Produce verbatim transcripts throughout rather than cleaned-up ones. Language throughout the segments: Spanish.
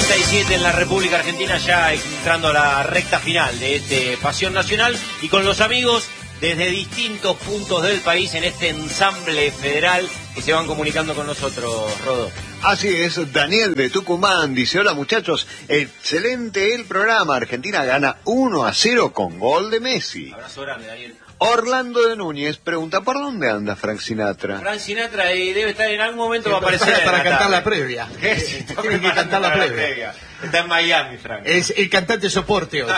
treinta y siete en la República Argentina, ya entrando a la recta final de este Pasión Nacional y con los amigos desde distintos puntos del país en este ensamble federal que se van comunicando con nosotros, Rodo. Así es, Daniel de Tucumán dice: hola muchachos, excelente el programa, Argentina gana uno a cero con gol de Messi. Abrazo grande, Daniel. Orlando de Núñez pregunta: ¿por dónde anda Frank Sinatra? Frank Sinatra eh, debe estar en algún momento, va a aparecer para, para la cantar tarde. la previa. Tiene que cantar la previa. Está en Miami, Frank. Es el cantante soporte hoy.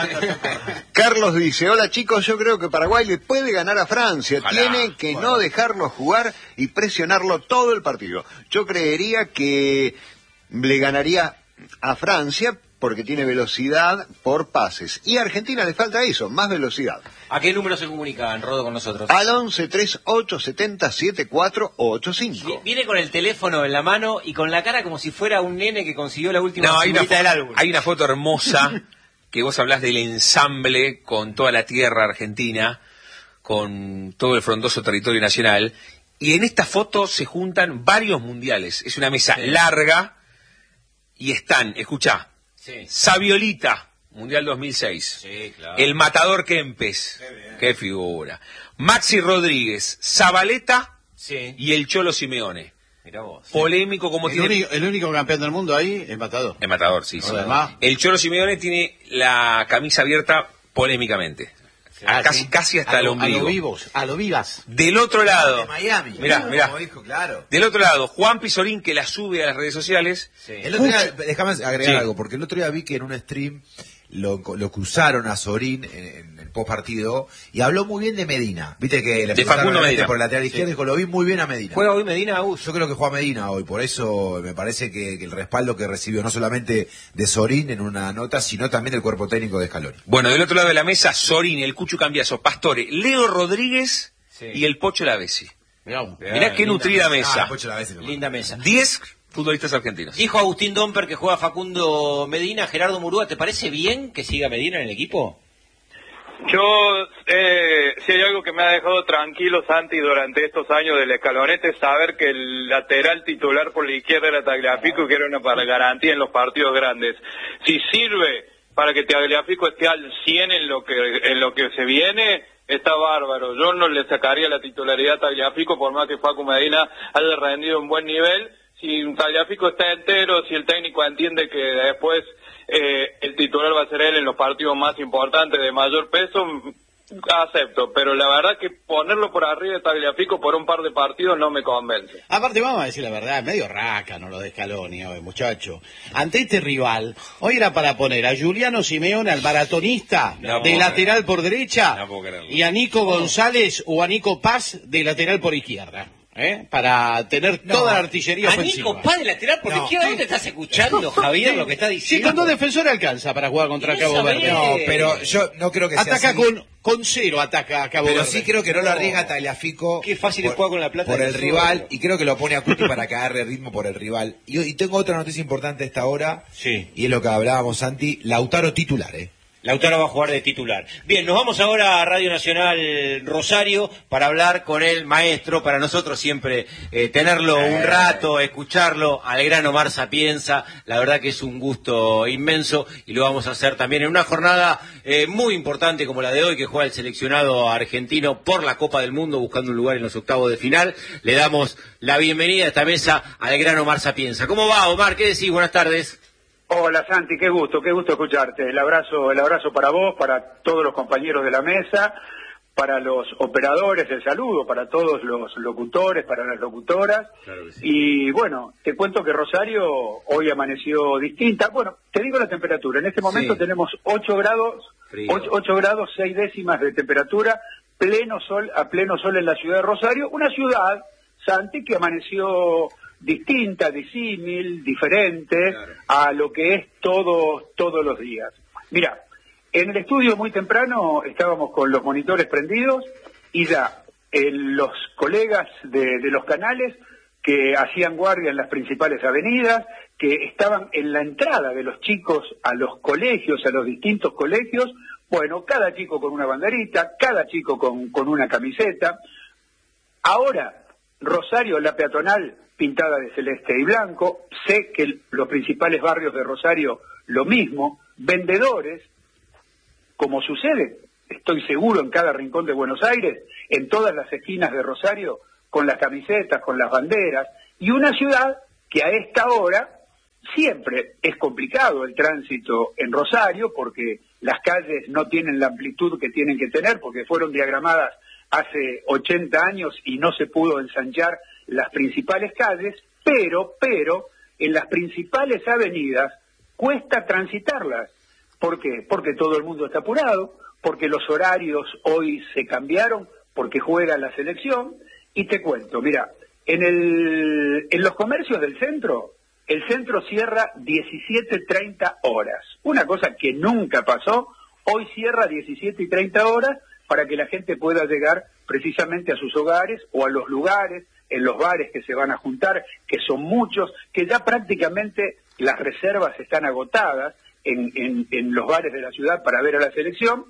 Carlos dice: hola chicos, yo creo que Paraguay le puede ganar a Francia. Ojalá. Tiene que Bueno. no dejarlo jugar y presionarlo todo el partido. Yo creería que le ganaría a Francia porque tiene velocidad por pases. Y a Argentina le falta eso, más velocidad. ¿A qué número se comunican, Rodo, con nosotros? Al once treinta y ocho setenta setenta y cuatro ochenta y cinco. Viene con el teléfono en la mano y con la cara como si fuera un nene que consiguió la última No, hay una, figurita del fo- álbum. hay una foto hermosa que vos hablás del ensamble con toda la tierra argentina, con todo el frondoso territorio nacional, y en esta foto se juntan varios mundiales. Es una mesa Sí. larga y están, escuchá, Sí. Saviolita, Mundial dos mil seis. Sí, claro. El Matador Kempes, qué figura. Maxi Rodríguez, Zabaleta Sí. y el Cholo Simeone. Mirá vos. Polémico como El tiene... único, el único campeón del mundo ahí, el Matador. El Matador, sí, sí. Lo demás. El Cholo Simeone tiene la camisa abierta polémicamente. Ah, casi, sí. casi hasta a el lo, ombligo. A lo vivos, a lo vivas. Del otro lado, De Miami. mirá, Como mirá. dijo, claro. Del otro lado, Juan Pizorín, que la sube a las redes sociales. Sí. El otro día, déjame agregar Sí. algo, porque el otro día vi que en un stream lo, lo cruzaron a Sorín en, en el post partido y habló muy bien de Medina. Viste que le De preguntaron Facundo obviamente Medina. por el lateral izquierdo y dijo, lo vi muy bien a Medina. ¿Juega hoy Medina, Agus? Yo creo que juega Medina hoy, por eso me parece que, que el respaldo que recibió no solamente de Sorín en una nota, sino también del cuerpo técnico de Scaloni. Bueno, del otro lado de la mesa, Sorín, el Cucho Cambiaso, Pastore, Leo Rodríguez Sí. y el Pocho Lavesi. Mirá, Mirá qué linda nutrida mesa. mesa. Ah, Pocho Lavesi, me Linda mesa. Diez futbolistas argentinos. Dijo Agustín Domper que juega Facundo Medina. Gerardo Murúa, ¿te parece bien que siga Medina en el equipo? Yo, eh, si hay algo que me ha dejado tranquilo, Santi, durante estos años del Escalonete, es saber que el lateral titular por la izquierda era Tagliafico, que era una para garantía en los partidos grandes. Si sirve para que Tagliafico esté al cien en lo que en lo que se viene, está bárbaro. Yo no le sacaría la titularidad a Tagliafico, por más que Facu Medina haya rendido un buen nivel. Si Tagliafico está entero, si el técnico entiende que después eh, el titular va a ser él en los partidos más importantes de mayor peso, acepto, pero la verdad que ponerlo por arriba de Tagliafico por un par de partidos no me convence. Aparte, vamos a decir la verdad, es medio raca, no lo de Scaloni hoy, muchacho. Ante este rival, hoy era para poner a Juliano Simeone, al maratonista, No de puedo lateral por derecha, No puedo creerlo. y a Nico González o a Nico Paz de lateral por izquierda. ¿Eh? Para tener No. toda la artillería A ofensiva. Nico Paz de lateral por No. izquierda, ¿no te estás escuchando, Javier, lo que está Sí, diciendo? con dos defensores alcanza para jugar contra Eso Cabo Verde. es. No, pero yo no creo que sea Ataca así. con, con cero, ataca a Cabo Pero Verde. sí creo que no lo arriesga Tagliafico. Qué fácil es por- jugar con la plata Por de el nosotros. rival, y creo que lo pone a Cuti para que agarre ritmo por el rival. Y, y tengo otra noticia importante a esta hora, Sí. y es lo que hablábamos, Santi, Lautaro titular, ¿eh? Lautaro va a jugar de titular. Bien, nos vamos ahora a Radio Nacional Rosario para hablar con el maestro, para nosotros siempre eh, tenerlo un rato, escucharlo, al gran Omar Sapienza. La verdad que es un gusto inmenso y lo vamos a hacer también en una jornada eh, muy importante como la de hoy, que juega el seleccionado argentino por la Copa del Mundo, buscando un lugar en los octavos de final. Le damos la bienvenida a esta mesa al gran Omar Sapienza. ¿Cómo va, Omar? ¿Qué decís? Buenas tardes. Hola Santi, qué gusto, qué gusto escucharte. El abrazo, el abrazo para vos, para todos los compañeros de la mesa, para los operadores, el saludo para todos los locutores, para las locutoras. Claro que sí. Y bueno, te cuento que Rosario hoy amaneció distinta. Bueno, te digo la temperatura. En este momento Sí. tenemos ocho grados, Frío. ocho grados, seis décimas de temperatura, pleno sol, a pleno sol en la ciudad de Rosario. Una ciudad, Santi, que amaneció distinta, disímil, diferente Claro. a lo que es todo, todos los días. Mira, en el estudio muy temprano estábamos con los monitores prendidos y ya eh, los colegas de, de los canales que hacían guardia en las principales avenidas, que estaban en la entrada de los chicos a los colegios, a los distintos colegios, bueno, cada chico con una banderita, cada chico con, con una camiseta. Ahora, Rosario, la peatonal pintada de celeste y blanco. Sé que los principales barrios de Rosario lo mismo. Vendedores, como sucede, estoy seguro, en cada rincón de Buenos Aires, en todas las esquinas de Rosario, con las camisetas, con las banderas, y una ciudad que a esta hora siempre es complicado el tránsito en Rosario, porque las calles no tienen la amplitud que tienen que tener, porque fueron diagramadas hace ochenta años y no se pudo ensanchar las principales calles, pero, pero, en las principales avenidas cuesta transitarlas. ¿Por qué? Porque todo el mundo está apurado, porque los horarios hoy se cambiaron, porque juega la selección. Y te cuento, mira, en, el, en los comercios del centro, el centro cierra diecisiete treinta horas. Una cosa que nunca pasó, hoy cierra diecisiete y treinta horas para que la gente pueda llegar precisamente a sus hogares o a los lugares, en los bares que se van a juntar, que son muchos, que ya prácticamente las reservas están agotadas en, en, en los bares de la ciudad para ver a la selección.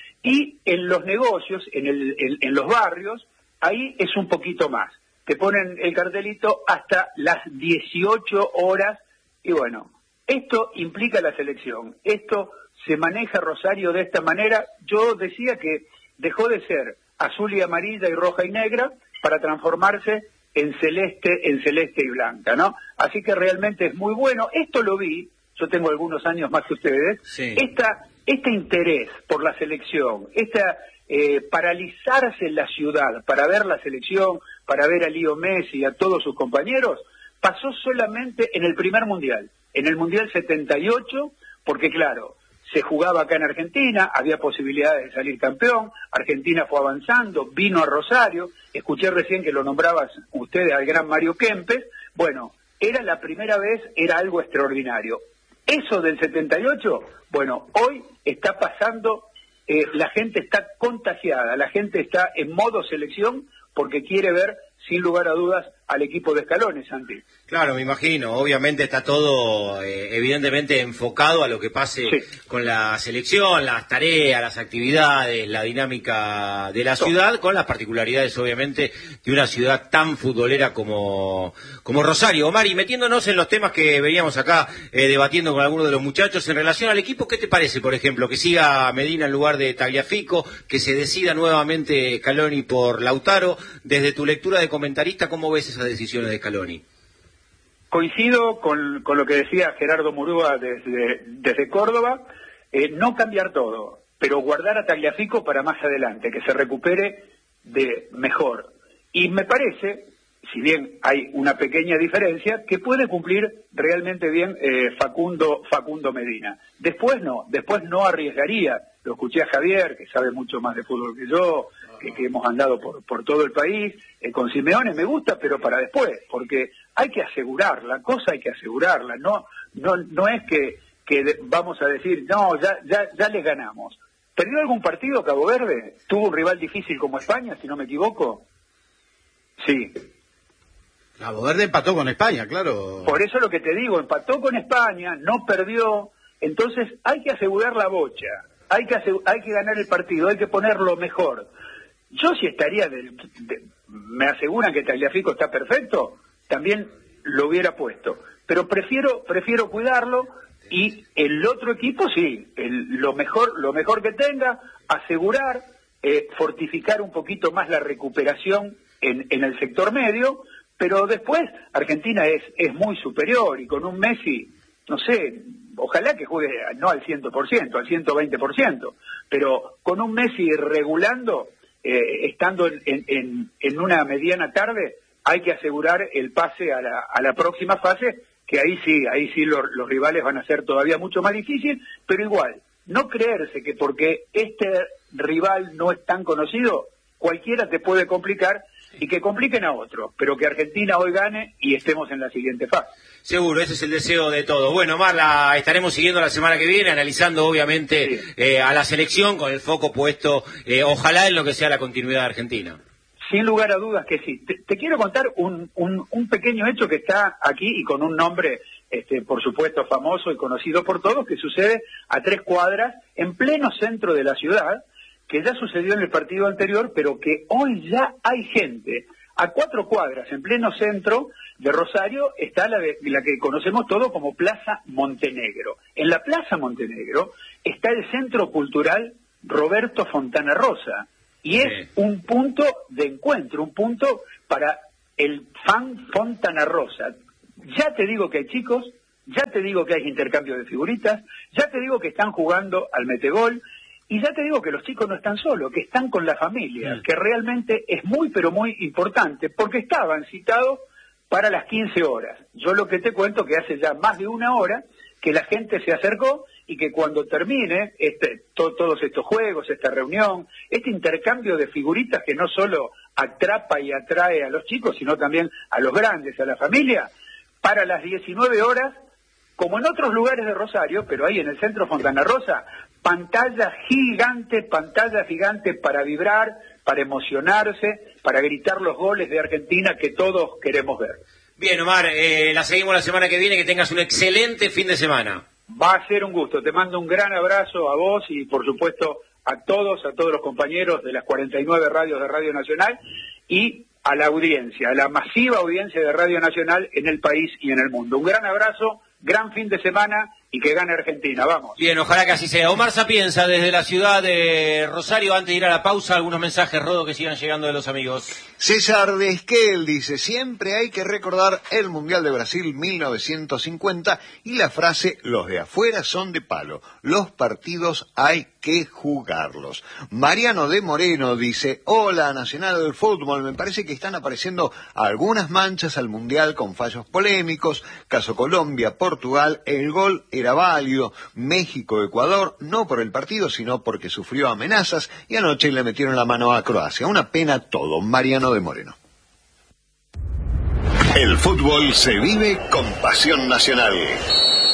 Y en los negocios, en, el, en, en los barrios, ahí es un poquito más. Te ponen el cartelito hasta las dieciocho horas, y bueno, esto implica la selección, esto se maneja Rosario de esta manera. Yo decía que dejó de ser azul y amarilla y roja y negra para transformarse en celeste, en celeste y blanca, ¿no? Así que realmente es muy bueno. Esto lo vi, yo tengo algunos años más que ustedes, sí. esta, este interés por la selección, esta eh, paralizarse en la ciudad para ver la selección, para ver a Leo Messi y a todos sus compañeros, pasó solamente en el primer mundial, en el Mundial setenta y ocho, porque claro, se jugaba acá en Argentina, había posibilidades de salir campeón, Argentina fue avanzando, vino a Rosario, escuché recién que lo nombrabas ustedes al gran Mario Kempes. Bueno, era la primera vez, era algo extraordinario. Eso del setenta y ocho, bueno, hoy está pasando, eh, la gente está contagiada, la gente está en modo selección porque quiere ver, sin lugar a dudas, al equipo de Scaloni, Santi. Claro, me imagino. Obviamente está todo eh, evidentemente enfocado a lo que pase sí. con la selección, las tareas, las actividades, la dinámica de la ciudad, con las particularidades obviamente de una ciudad tan futbolera como, como Rosario. Omar, y metiéndonos en los temas que veníamos acá eh, debatiendo con algunos de los muchachos en relación al equipo, ¿qué te parece, por ejemplo, que siga Medina en lugar de Tagliafico, que se decida nuevamente Scaloni por Lautaro? Desde tu lectura de comentarista, ¿cómo ves esas decisiones de Scaloni? Coincido con, con lo que decía Gerardo Murúa desde, desde Córdoba, eh, no cambiar todo, pero guardar a Tagliafico para más adelante, que se recupere de mejor. Y me parece, si bien hay una pequeña diferencia, que puede cumplir realmente bien eh, Facundo, Facundo Medina. Después no, después no arriesgaría. Lo escuché a Javier, que sabe mucho más de fútbol que yo, que, que hemos andado por, por todo el país, eh, con Simeone me gusta, pero para después, porque hay que asegurar, la cosa hay que asegurarla, no no no es que, que de, vamos a decir, no, ya, ya, ya les ganamos. ¿Perdió algún partido Cabo Verde? ¿Tuvo un rival difícil como España, si no me equivoco? Sí. Cabo Verde empató con España, claro. Por eso lo que te digo, empató con España, no perdió, entonces hay que asegurar la bocha. Hay que, hay que ganar el partido, hay que ponerlo mejor. Yo si estaría, del, de, me aseguran que Tagliafico está perfecto, también lo hubiera puesto. Pero prefiero prefiero cuidarlo y el otro equipo sí, el, lo mejor lo mejor que tenga, asegurar, eh, fortificar un poquito más la recuperación en, en el sector medio, pero después Argentina es, es muy superior y con un Messi, no sé, ojalá que juegue no al cien por ciento, al ciento veinte por ciento, pero con un Messi regulando, eh, estando en, en, en una mediana tarde, hay que asegurar el pase a la, a la próxima fase, que ahí sí, ahí sí los, los rivales van a ser todavía mucho más difícil, pero igual, no creerse que porque este rival no es tan conocido, cualquiera te puede complicar y que compliquen a otros, pero que Argentina hoy gane y estemos en la siguiente fase. Seguro, ese es el deseo de todos. Bueno, Omar, la estaremos siguiendo la semana que viene, analizando obviamente sí. eh, a la selección con el foco puesto, eh, ojalá en lo que sea la continuidad de Argentina. Sin lugar a dudas que sí. Te, te quiero contar un, un, un pequeño hecho que está aquí y con un nombre, este, por supuesto, famoso y conocido por todos, que sucede a tres cuadras, en pleno centro de la ciudad, que ya sucedió en el partido anterior, pero que hoy ya hay gente A cuatro cuadras, en pleno centro de Rosario, está la, de, la que conocemos todo como Plaza Montenegro. En la Plaza Montenegro está el Centro Cultural Roberto Fontana Rosa, y es sí. un punto de encuentro, un punto para el fan Fontana Rosa. Ya te digo que hay chicos, ya te digo que hay intercambio de figuritas, ya te digo que están jugando al metegol, y ya te digo que los chicos no están solos, que están con la familia, mm. que realmente es muy pero muy importante, porque estaban citados para las quince horas. Yo lo que te cuento que hace ya más de una hora que la gente se acercó y que cuando termine este, to, todos estos juegos, esta reunión, este intercambio de figuritas que no solo atrapa y atrae a los chicos, sino también a los grandes, a la familia, para las diecinueve horas, como en otros lugares de Rosario, pero ahí en el centro Fontana Rosa, pantalla gigante, pantalla gigante para vibrar, para emocionarse, para gritar los goles de Argentina que todos queremos ver. Bien, Omar, eh, la seguimos la semana que viene, que tengas un excelente fin de semana. Va a ser un gusto, te mando un gran abrazo a vos y por supuesto a todos, a todos los compañeros de las cuarenta y nueve radios de Radio Nacional y a la audiencia, a la masiva audiencia de Radio Nacional en el país y en el mundo. Un gran abrazo, gran fin de semana y que gane Argentina, vamos. Bien, ojalá que así sea. Omar Sapienza, desde la ciudad de Rosario. Antes de ir a la pausa, algunos mensajes, Rodo, que sigan llegando de los amigos. César de Esquel dice, siempre hay que recordar el Mundial de Brasil mil novecientos cincuenta y la frase, los de afuera son de palo, los partidos hay que jugarlos. Mariano de Moreno dice, hola Nacional del Fútbol, me parece que están apareciendo algunas manchas al Mundial con fallos polémicos, caso Colombia, Portugal, el gol era válido, México, Ecuador, no por el partido, sino porque sufrió amenazas y anoche le metieron la mano a Croacia. Una pena todo, Mariano de Moreno. El fútbol se vive con pasión nacional.